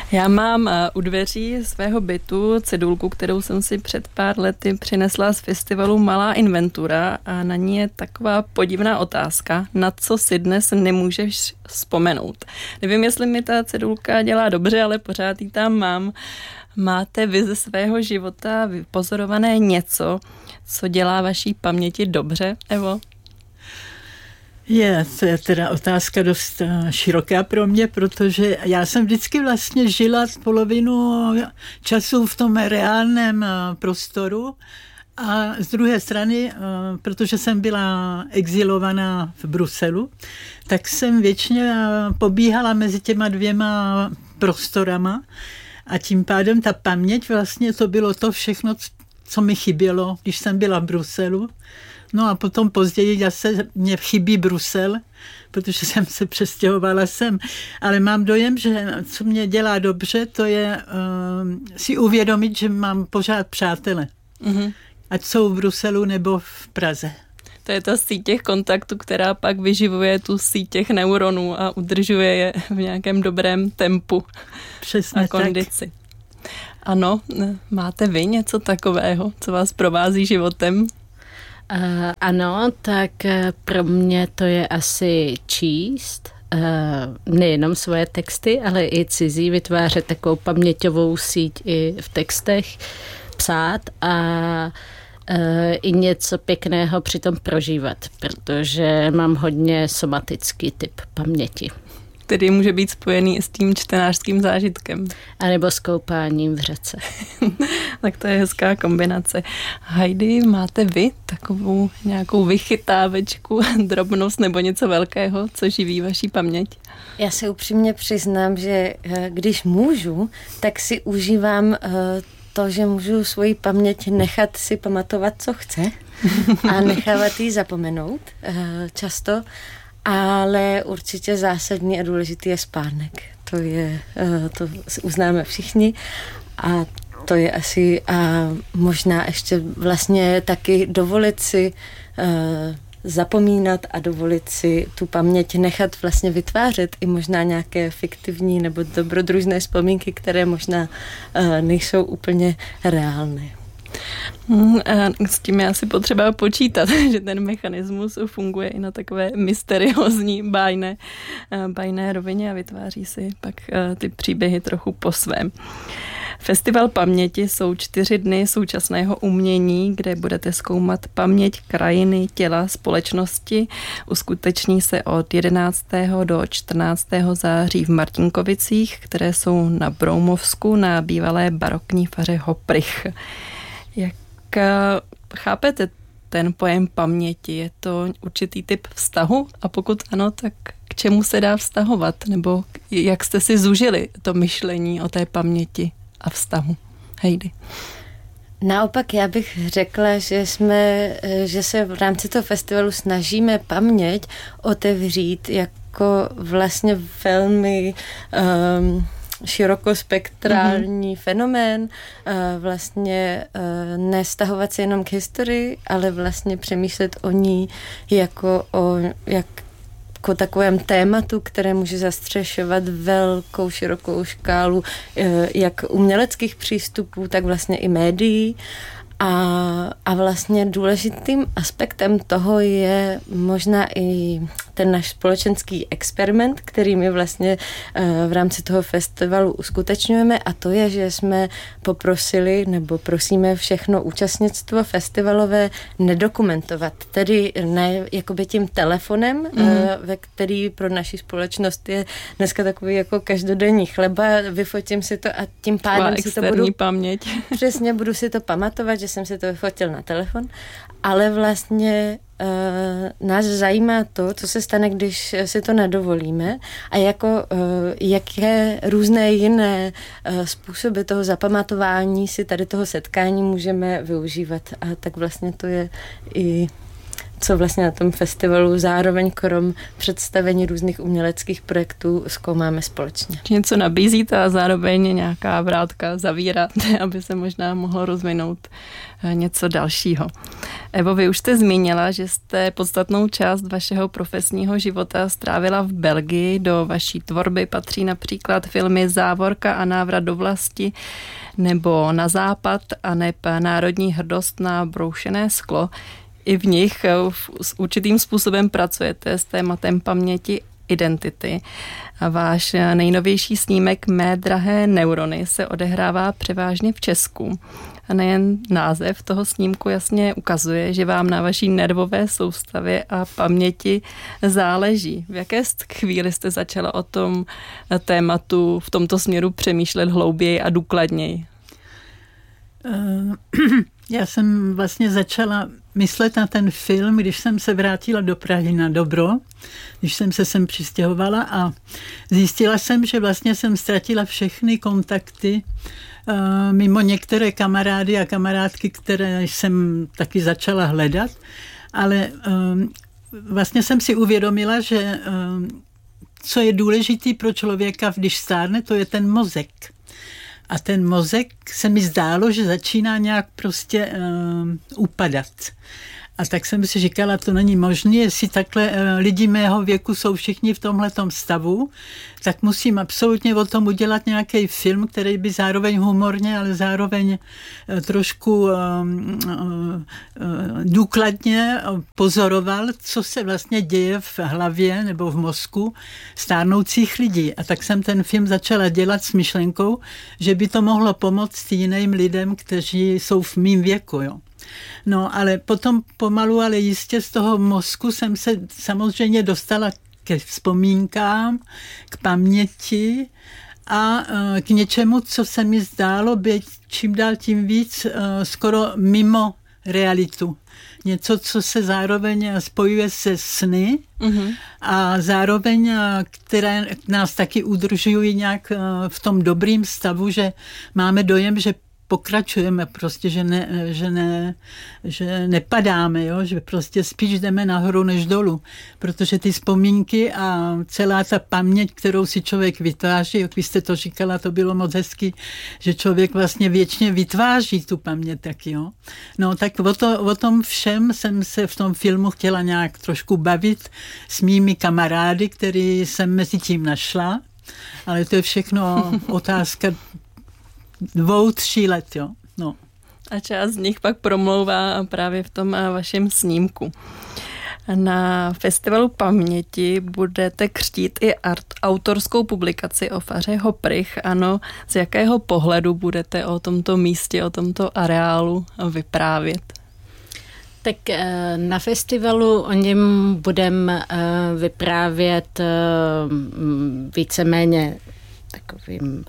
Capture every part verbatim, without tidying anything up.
Já mám u dveří svého bytu cedulku, kterou jsem si před pár lety přinesla z festivalu Malá inventura a na ní je taková podivná otázka, na co si dnes nemůžeš vzpomenout. Nevím, jestli mi ta cedulka dělá dobře, ale pořád ji tam mám. Máte vy ze svého života vypozorované něco, co dělá vaší paměti dobře, Evo? Je, to je teda otázka dost široká pro mě, protože já jsem vždycky vlastně žila polovinu času v tom reálném prostoru a z druhé strany, protože jsem byla exilovaná v Bruselu, tak jsem většině pobíhala mezi těma dvěma prostorama a tím pádem ta paměť vlastně to bylo to všechno, co mi chybělo, když jsem byla v Bruselu. No a potom později zase mě chybí Brusel, protože jsem se přestěhovala sem. Ale mám dojem, že co mě dělá dobře, to je uh, si uvědomit, že mám pořád přátele. Mm-hmm. Ať jsou v Bruselu nebo v Praze. To je ta síť těch kontaktů, která pak vyživuje tu síť těch neuronů a udržuje je v nějakém dobrém tempu. Přesně a kondici. Tak. Ano, máte vy něco takového, co vás provází životem? Uh, ano, tak uh, pro mě to je asi číst, uh, nejenom svoje texty, ale i cizí, vytvářet takovou paměťovou síť i v textech, psát a uh, i něco pěkného přitom prožívat, protože mám hodně somatický typ paměti. Který může být spojený i s tím čtenářským zážitkem. A nebo s koupáním v řece. Tak to je hezká kombinace. Heidi, máte vy takovou nějakou vychytávečku, drobnost nebo něco velkého, co živí vaší paměť? Já se upřímně přiznám, že když můžu, tak si užívám to, že můžu svoji paměť nechat si pamatovat, co chce a nechávat ji zapomenout často. Ale určitě zásadní a důležitý je spánek. To je, to uznáme všichni a to je asi a možná ještě vlastně taky dovolit si zapomínat a dovolit si tu paměť nechat vlastně vytvářet i možná nějaké fiktivní nebo dobrodružné vzpomínky, které možná nejsou úplně reálné. S tím je asi potřeba počítat, že ten mechanismus funguje i na takové mysteriózní bájné, bájné rovině a vytváří si pak ty příběhy trochu po svém. Festival paměti jsou čtyři dny současného umění, kde budete zkoumat paměť krajiny, těla, společnosti. Uskuteční se od jedenáctého do čtrnáctého září v Martinkovicích, které jsou na Broumovsku na bývalé barokní faře Hoprych. Jak chápete ten pojem paměti? Je to určitý typ vztahu? A pokud ano, tak k čemu se dá vztahovat? Nebo jak jste si zužili to myšlení o té paměti a vztahu? Heidi. Naopak já bych řekla, že jsme, že se v rámci toho festivalu snažíme paměť otevřít jako vlastně velmi um, širokospektrální mm-hmm. fenomén, vlastně nestahovat se jenom k historii, ale vlastně přemýšlet o ní jako o jak jako takovém tématu, které může zastřešovat velkou, širokou škálu jak uměleckých přístupů, tak vlastně i médií. A, a vlastně důležitým aspektem toho je možná i ten náš společenský experiment, který my vlastně v rámci toho festivalu uskutečňujeme, a to je, že jsme poprosili nebo prosíme všechno účastnictvo festivalové nedokumentovat. Tedy ne jakoby tím telefonem, mm-hmm. ve který pro naši společnost je dneska takový jako každodenní chleba, vyfotím si to a tím pádem si to budu... paměť. Přesně, budu si to pamatovat, že jsem si to vyfotil na telefon, ale vlastně uh, nás zajímá to, co se stane, když si to nedovolíme a jako uh, jaké různé jiné uh, způsoby toho zapamatování si tady toho setkání můžeme využívat. A tak vlastně to je i co vlastně na tom festivalu zároveň krom představení různých uměleckých projektů zkoumáme společně. Něco nabízíte a zároveň nějaká vrátka zavíráte, aby se možná mohlo rozvinout něco dalšího. Evo, vy už jste zmínila, že jste podstatnou část vašeho profesního života strávila v Belgii. Do vaší tvorby patří například filmy Závorka a návrat do vlasti nebo Na západ a neb Národní hrdost na broušené sklo. I v nich s určitým způsobem pracujete s tématem paměti identity. A váš nejnovější snímek Mé drahé neurony se odehrává převážně v Česku. A nejen název toho snímku jasně ukazuje, že vám na vaší nervové soustavě a paměti záleží. V jaké chvíli jste začala o tom tématu v tomto směru přemýšlet hlouběji a důkladněji? Já jsem vlastně začala myslet na ten film, když jsem se vrátila do Prahy na dobro, když jsem se sem přistěhovala a zjistila jsem, že vlastně jsem ztratila všechny kontakty, mimo některé kamarády a kamarádky, které jsem taky začala hledat, ale vlastně jsem si uvědomila, že co je důležitý pro člověka, když stárne, to je ten mozek. A ten mozek se mi zdálo, že začíná nějak prostě uh, upadat. A tak jsem si říkala, to není možné, jestli takhle uh, lidi mého věku jsou všichni v tomhletom stavu, tak musím absolutně o tom udělat nějaký film, který by zároveň humorně, ale zároveň uh, trošku uh, uh, důkladně pozoroval, co se vlastně děje v hlavě nebo v mozku stárnoucích lidí. A tak jsem ten film začala dělat s myšlenkou, že by to mohlo pomoct jiným lidem, kteří jsou v mým věku. Jo. No, ale potom pomalu, ale jistě z toho mozku jsem se samozřejmě dostala ke vzpomínkám, k paměti a k něčemu, co se mi zdálo být čím dál tím víc skoro mimo realitu. Něco, co se zároveň spojuje se sny mm-hmm. a zároveň, které nás taky udržují nějak v tom dobrým stavu, že máme dojem, že pokračujeme prostě, že, ne, že, ne, že nepadáme, jo? Že prostě spíš jdeme nahoru než dolů, protože ty vzpomínky a celá ta paměť, kterou si člověk vytváří, jak vy jste to říkala, to bylo moc hezky, že člověk vlastně věčně vytváří tu paměť taky, jo. No tak o, to, o tom všem jsem se v tom filmu chtěla nějak trošku bavit s mými kamarády, který jsem mezi tím našla, ale to je všechno otázka dvou, tří let, jo. No. A část z nich pak promlouvá právě v tom vašem snímku. Na festivalu paměti budete křtít i art, autorskou publikaci o faře Hoprych. Ano, z jakého pohledu budete o tomto místě, o tomto areálu vyprávět? Tak na festivalu o něm budeme vyprávět víceméně takovým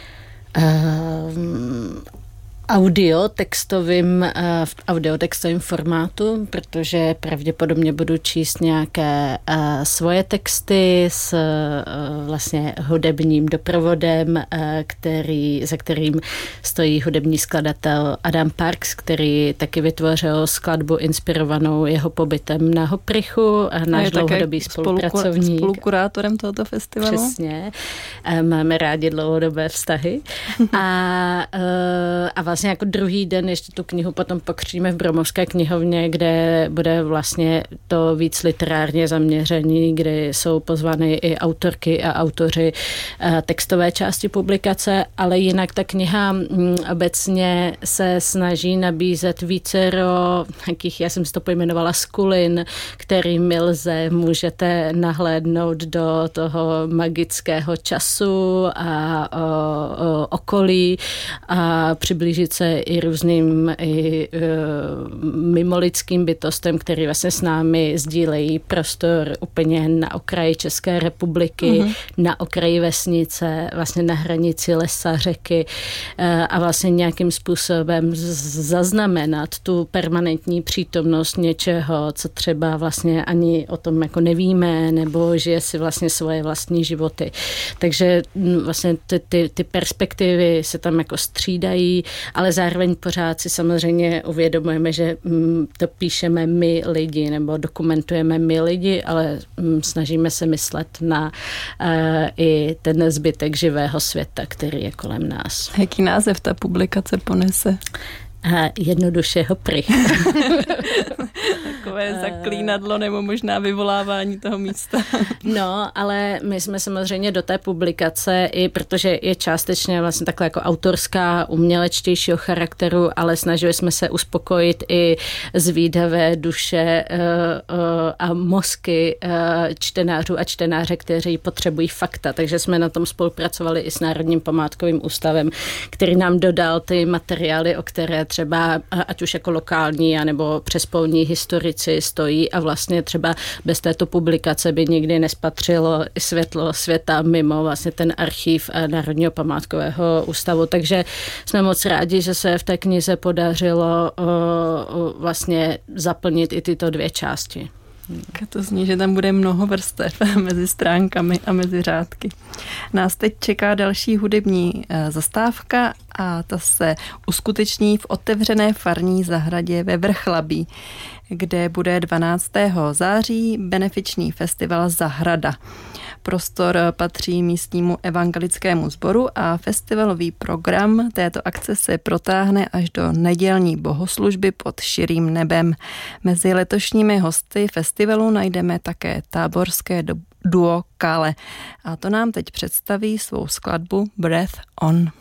Uh, audio textovým, uh, v audiotextovém formátu, protože pravděpodobně budu číst nějaké uh, svoje texty s uh, vlastně hudebním doprovodem, uh, který, za kterým stojí hudební skladatel Adam Parks, který taky vytvořil skladbu inspirovanou jeho pobytem na Hoprychu a náš dlouhodobý spolupracovník. Spolukurátorem tohoto festivalu. Přesně. Máme rádi dlouhodobé vztahy. a, uh, a vlastně Vlastně jako druhý den ještě tu knihu potom pokřtíme v Bromovské knihovně, kde bude vlastně to víc literárně zaměření, kde jsou pozvány i autorky a autoři textové části publikace, ale jinak ta kniha obecně se snaží nabízet vícero, jakých, já jsem si to pojmenovala skulin, kterými lze můžete nahlédnout do toho magického času a o, o, okolí a přiblížit se i různým i, uh, mimolidským bytostem, který vlastně s námi sdílejí prostor úplně na okraji České republiky, mm-hmm. na okraji vesnice, vlastně na hranici lesa, řeky uh, a vlastně nějakým způsobem z- zaznamenat tu permanentní přítomnost něčeho, co třeba vlastně ani o tom jako nevíme, nebo žije si vlastně svoje vlastní životy. Takže takže vlastně ty, ty, ty perspektivy se tam jako střídají, ale zároveň pořád si samozřejmě uvědomujeme, že to píšeme my lidi, nebo dokumentujeme my lidi, ale snažíme se myslet na uh, i ten zbytek živého světa, který je kolem nás. Jaký název ta publikace ponese? A jednoduše ho pryč. Takové zaklínadlo nebo možná vyvolávání toho místa. No, ale my jsme samozřejmě do té publikace, i protože je částečně vlastně takhle jako autorská, umělečtějšího charakteru, ale snažili jsme se uspokojit i zvídavé duše a mozky čtenářů a čtenáře, kteří potřebují fakta. Takže jsme na tom spolupracovali i s Národním památkovým ústavem, který nám dodal ty materiály, o které třeba ať už jako lokální anebo přespolní historici stojí a vlastně třeba bez této publikace by nikdy nespatřilo světlo světa mimo vlastně ten archív Národního památkového ústavu. Takže jsme moc rádi, že se v té knize podařilo vlastně zaplnit i tyto dvě části. To zní, že tam bude mnoho vrstev mezi stránkami a mezi řádky. Nás teď čeká další hudební zastávka a ta se uskuteční v otevřené farní zahradě ve Vrchlabí, kde bude dvanáctého září benefiční festival Zahrada. Prostor patří místnímu evangelickému sboru a festivalový program této akce se protáhne až do nedělní bohoslužby pod širým nebem. Mezi letošními hosty festivalu najdeme také táborské duo Kale. A to nám teď představí svou skladbu Breath On.